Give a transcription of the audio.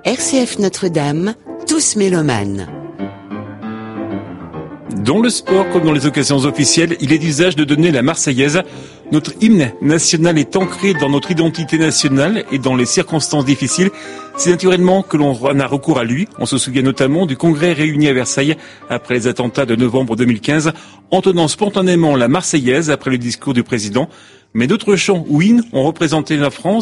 RCF Notre-Dame, tous mélomanes. Dans le sport comme dans les occasions officielles, il est d'usage de donner la Marseillaise. Notre hymne national est ancré dans notre identité nationale et dans les circonstances difficiles. C'est naturellement que l'on a recours à lui. On se souvient notamment du congrès réuni à Versailles après les attentats de novembre 2015, entonnant spontanément la Marseillaise après le discours du président. Mais d'autres chants ou hymnes ont représenté la France